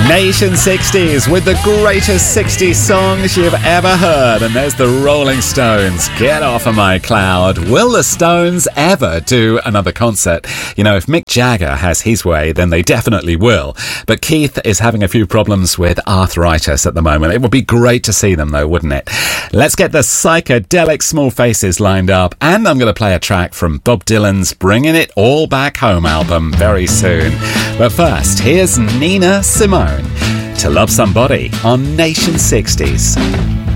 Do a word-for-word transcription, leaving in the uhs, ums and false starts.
Nation sixties with the greatest sixties songs you've ever heard. And there's the Rolling Stones. Get off of my cloud. Will the Stones ever do another concert? You know, if Mick Jagger has his way, then they definitely will. But Keith is having a few problems with arthritis at the moment. It would be great to see them, though, wouldn't it? Let's get the psychedelic Small Faces lined up. And I'm going to play a track from Bob Dylan's Bringing It All Back Home album very soon. But first, here's Nina Simone. To Love Somebody on Nation sixties.